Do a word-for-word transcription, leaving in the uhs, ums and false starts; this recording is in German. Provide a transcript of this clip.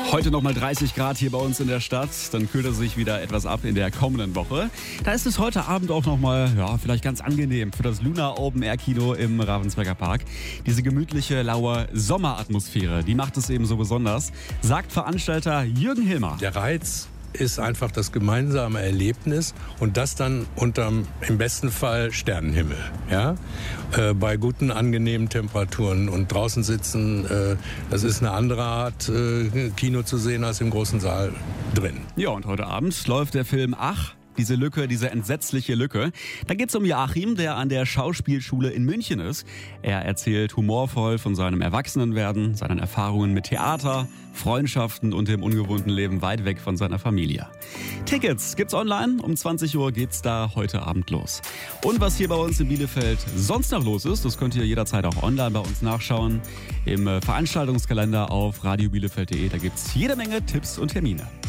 Heute nochmal dreißig Grad hier bei uns in der Stadt. Dann kühlt es sich wieder etwas ab in der kommenden Woche. Da ist es heute Abend auch nochmal, ja, vielleicht ganz angenehm für das Luna Open Air Kino im Ravensberger Park. Diese gemütliche, laue Sommeratmosphäre, die macht es eben so besonders, sagt Veranstalter Jürgen Hilmer. Der Reiz ist einfach das gemeinsame Erlebnis und das dann unterm, im besten Fall, Sternenhimmel. Ja? Äh, bei guten, angenehmen Temperaturen und draußen sitzen, äh, das ist eine andere Art, äh, Kino zu sehen als im großen Saal drin. Ja, und heute Abend läuft der Film Ach, diese Lücke, diese entsetzliche Lücke. Da geht's um Joachim, der an der Schauspielschule in München ist. Er erzählt humorvoll von seinem Erwachsenenwerden, seinen Erfahrungen mit Theater, Freundschaften und dem ungewohnten Leben weit weg von seiner Familie. Tickets gibt's online. Um zwanzig Uhr geht's da heute Abend los. Und was hier bei uns in Bielefeld sonst noch los ist, das könnt ihr jederzeit auch online bei uns nachschauen. Im Veranstaltungskalender auf radio bielefeld punkt de. Da gibt's jede Menge Tipps und Termine.